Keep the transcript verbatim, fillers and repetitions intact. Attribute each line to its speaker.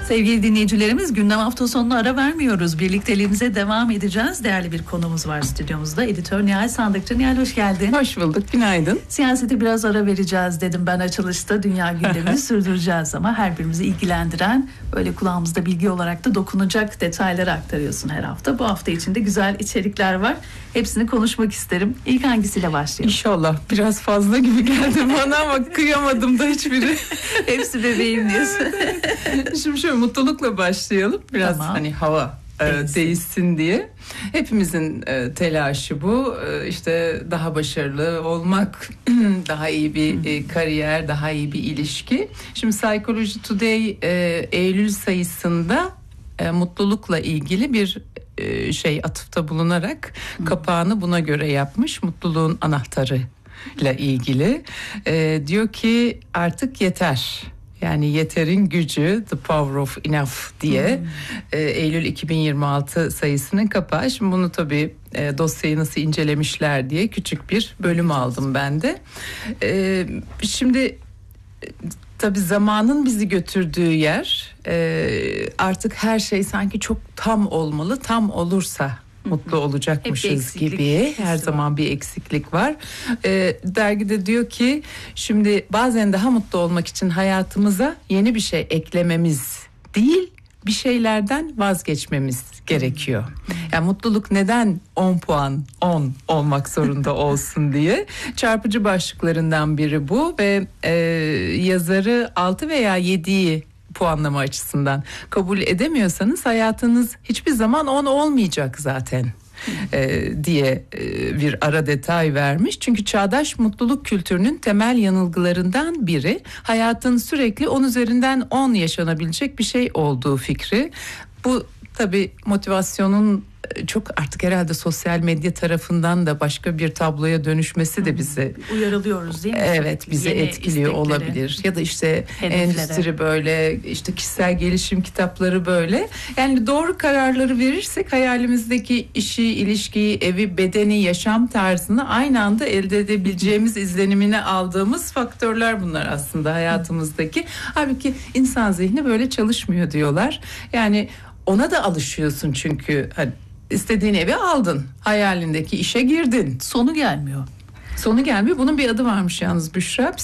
Speaker 1: Sevgili dinleyicilerimiz, gündem hafta sonuna ara vermiyoruz. Birlikteliğimize devam edeceğiz. Değerli bir konuğumuz var stüdyomuzda. Editör Nihal Sandıkçı. Nihal, hoş geldin.
Speaker 2: Hoş bulduk, günaydın.
Speaker 1: Siyasete biraz ara vereceğiz dedim ben açılışta. Dünya gündemini sürdüreceğiz ama her birimizi ilgilendiren, böyle kulağımızda bilgi olarak da dokunacak detayları aktarıyorsun her hafta. Bu hafta içinde güzel içerikler var. Hepsini konuşmak isterim. İlk hangisiyle başlayalım?
Speaker 2: İnşallah. Biraz fazla gibi geldi bana ama kıyamadım da hiçbiri.
Speaker 1: Hepsi bebeğim diyorsun.
Speaker 2: Şimdi şöyle mutlulukla başlayalım. Biraz
Speaker 1: tamam.
Speaker 2: hani hava e, değişsin diye. Hepimizin e, telaşı bu. E, işte daha başarılı olmak, daha iyi bir e, kariyer, daha iyi bir ilişki. Şimdi Psychology Today e, Eylül sayısında e, mutlulukla ilgili bir e, şey atıfta bulunarak hmm. kapağını buna göre yapmış. Mutluluğun anahtarı ile ilgili. E, diyor ki artık yeter. Yani yeterin gücü, the power of enough diye hmm. e, Eylül iki bin yirmi altı sayısının kapağı. Şimdi bunu tabii e, dosyayı nasıl incelemişler diye küçük bir bölüm aldım ben de. E, şimdi tabii zamanın bizi götürdüğü yer, e, artık her şey sanki çok tam olmalı. Tam olursa mutlu olacakmışız gibi. Her zaman bir eksiklik var. Ee, dergide diyor ki şimdi bazen daha mutlu olmak için hayatımıza yeni bir şey eklememiz değil, bir şeylerden vazgeçmemiz gerekiyor. Yani mutluluk neden on puan on olmak zorunda olsun diye. Çarpıcı başlıklarından biri bu ve e, yazarı altı veya yediyi puanlama açısından kabul edemiyorsanız hayatınız hiçbir zaman on olmayacak zaten e, diye e, bir ara detay vermiş. Çünkü çağdaş mutluluk kültürünün temel yanılgılarından biri hayatın sürekli on üzerinden on yaşanabilecek bir şey olduğu fikri. Bu tabii motivasyonun çok artık herhalde sosyal medya tarafından da başka bir tabloya dönüşmesi de bizi
Speaker 1: uyarılıyoruz değil mi?
Speaker 2: Evet, bizi Yeni etkiliyor istekleri, olabilir. Ya da işte hedeflere, endüstri böyle, işte kişisel gelişim kitapları böyle. Yani doğru kararları verirsek hayalimizdeki işi, ilişkiyi, evi, bedeni, yaşam tarzını aynı anda elde edebileceğimiz izlenimini aldığımız faktörler bunlar aslında hayatımızdaki. Halbuki insan zihni böyle çalışmıyor diyorlar. Yani ona da alışıyorsun çünkü hani istediğin evi aldın, hayalindeki işe girdin.
Speaker 1: Sonu gelmiyor.
Speaker 2: Sonu gelmiyor. Bunun bir adı varmış yalnız Büşra.